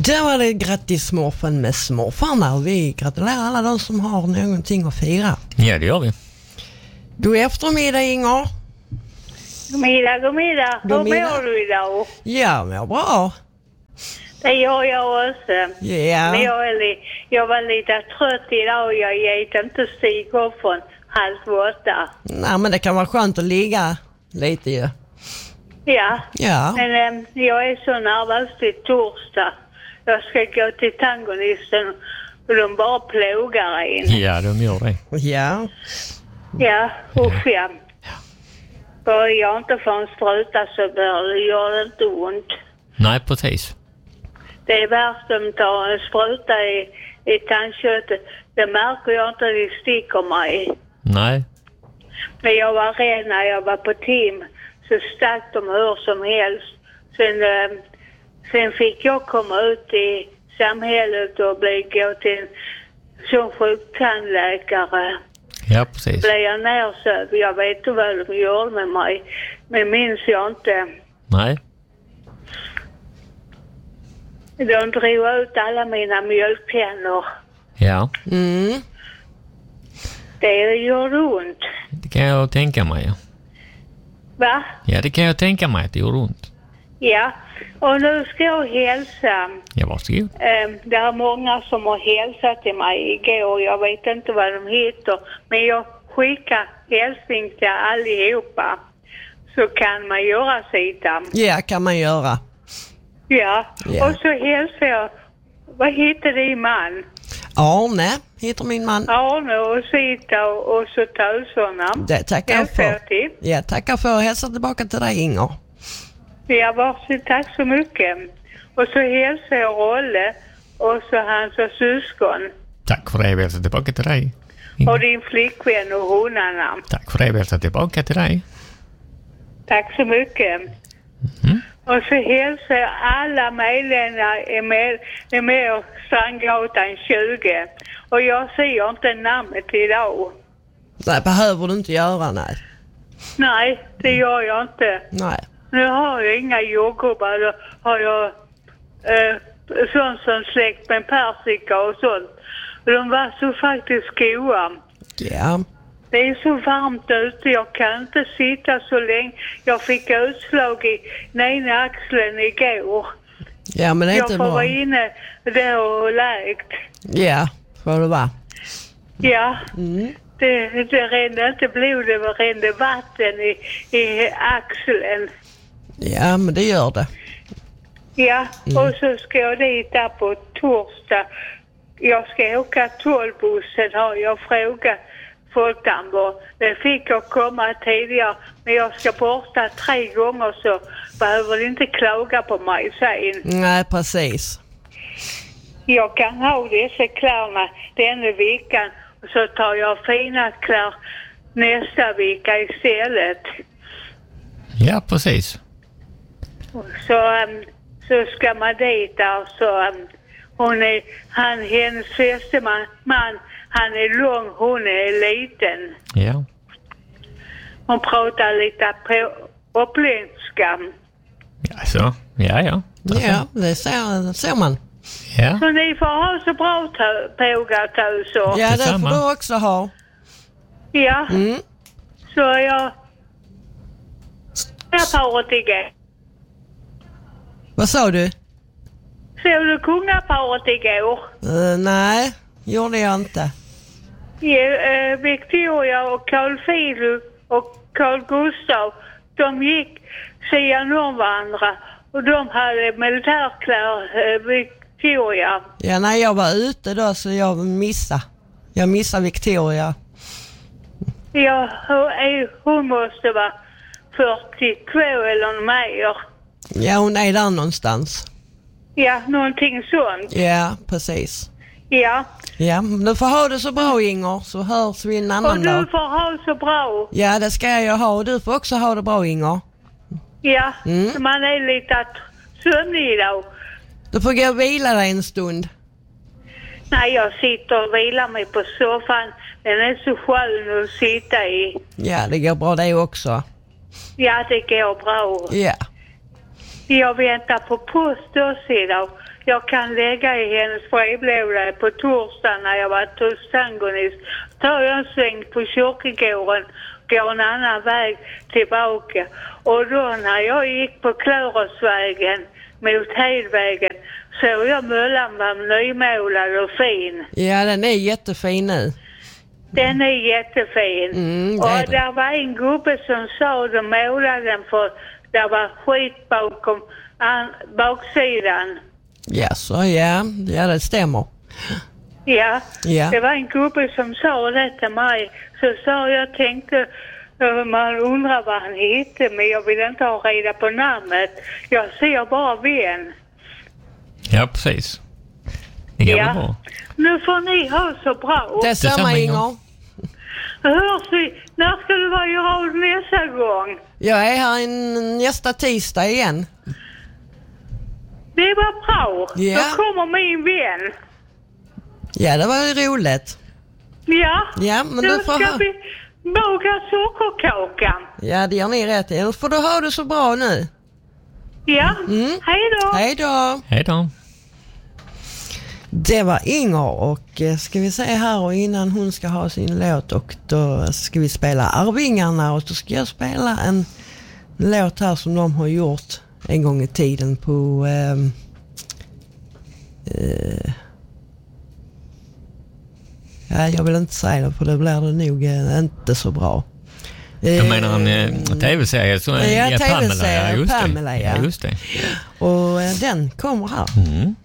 Där var det grattis smurfen med smurfarna. Vi gratulerar alla de som har någonting att fira. Ja, det gör vi. God eftermiddag, Inger. God middag. Hur mår du idag? Ja, mår bra. Det gör jag också. Ja. Men jag var lite trött idag och jag gick inte stiga upp från 7:30. Nej, men det kan vara skönt att ligga lite ju. Ja. Men jag är så nervös till torsdag. Jag ska gå till tangonisten och de bara plågar in. Ja, de gör det. Ja. Ja, usch ja. För jag inte får en spruta så gör det inte ont. Nej, precis. Det är värst om de tar en spruta i tandköttet. Det märker jag inte, det sticker mig. Nej. Men jag var rädd när jag var på team. Så stack de hur som helst. Sen fick jag komma ut i samhället och gå till en sån sjuktandläkare. Ja, precis. Blev jag nersövd. Jag vet inte vad de gjorde med mig. Men minns jag inte. Nej. De drog ut alla mina mjölkpennor. Ja. Mm. Det gjorde ont. Det kan jag tänka mig. Va? Ja, det kan jag tänka mig att det gjorde ont. Ja. Och nu ska jag hälsa. Ja, varsågod. Det är många som har hälsat till mig igår. Jag vet inte vad de heter. Men jag skickar hälsning till allihopa. Så kan man göra sidan. Ja, kan man göra. Ja. Ja. Och så hälsar jag. Vad heter din man? Arne heter min man. Arne och Sita och så Tölsarna. Det tackar jag för. Ja, tackar för. Hälsa tillbaka till dig, Inger. Ja, varsågod, tack så mycket. Och så hälsar jag Rolle och så hans syskon. Tack för det, jag hälsar tillbaka till dig. Och din flickvän och hundarna. Tack för det, jag hälsar tillbaka till dig. Tack så mycket. Och så hälsar jag alla medlemmar är med Strandgatan 20. Och jag ser inte namnet idag. Nej, behöver du inte göra, nej. Nej, det gör jag inte. Nej. Nu har jag inga jordgubbar. Då har jag sånt som släkt med persika och sånt. Och de var så faktiskt goda. Ja. Det är så varmt ute. Jag kan inte sitta så länge. Jag fick utslag i den ena axeln igår. Ja, men det är inte bra. Jag får vara inne där och läkt. Ja, får det vara. Ja. Mm. Det rände inte blod, det rände vatten i axeln. Ja, men det gör det. Ja, och så ska jag dit där på torsdag. Jag ska åka 12-bussen, har jag frågat Folkdammar. Det fick jag komma tidigare, men jag ska borta 3 gånger så behöver du inte klaga på mig sen. Nej, precis. Jag kan ha dessa kläderna denna veckan och så tar jag fina kläder nästa vecka istället. Ja, precis. Så ska man dit där så hennes fästeman, han är lång, hon är liten. Ja. Hon pratar lite på uppländska. Ja, så. Ja. Ja, det ser man. Ja. Så ni får ha så bra pågatöser. Ja, det får du också ha. Ja. Mm. Så jag paret igår. Vad sa du? Såg du kungaparet igår? Nej, gjorde jag inte. Victoria och Carl Philip och Carl Gustav, de gick sidan om varandra och de hade militärkläder, Victoria. Ja, när jag var ute då så jag missade Victoria. Ja, hon måste vara 42 eller mer. Ja, hon är där någonstans. Ja, någonting sånt. Ja, precis. Ja. Ja, du får ha det så bra, Inger, så hörs vi en annan dag. Och du får ha så bra. Ja, det ska jag ha, och du får också ha det bra, Inger. Ja, man är lite sömnig idag. Du får gå och vila dig en stund. Nej, jag sitter och vilar mig på soffan. Den är så skön att sitta i. Ja, det går bra det också. Ja, det går bra. Ja. Jag väntar på post också idag. Jag kan lägga i hennes brevlåda på torsdag när jag var hos Sangonis. Tar jag en sväng på kyrkogården, går en annan väg tillbaka. Och då när jag gick på Klörosvägen mot Hedvägen så jag möllan var nymålad och fin. Ja, den är jättefin nu. Den är jättefin. Och där var en gubbe som sa de målade den för det var skit bakom baksidan. Ja, så ja, det stämmer. Ja, Ja. det var en gubbe som sa det till mig. Så sa jag tänkte, man undrar vad han heter, men jag vill inte ha reda på namnet. Jag ser bara vem. Ja, precis. Det går bra. Nu får ni ha så bra. Detsamma, Inger. Hörs vi? När ska du vara i radio nästa gång? Jag är här nästa tisdag igen. Det var bra. Ja. Då kommer min vän. Ja, det var ju roligt. Ja, Ja, men då du får ska vi baga sockerkakan. Ja, det gör ni rätt i. Då får du ha det så bra nu. Ja, hej då. Hej då. Hej då. Det var Inger och ska vi se här, och innan hon ska ha sin låt och då ska vi spela Arvingarna, och då ska jag spela en låt här som de har gjort en gång i tiden på ja, jag vill inte säga det för det blir det nog inte så bra. Jag menar en tv-serie som ja, Pamela. Pamela, ja. Just det. Och den kommer här.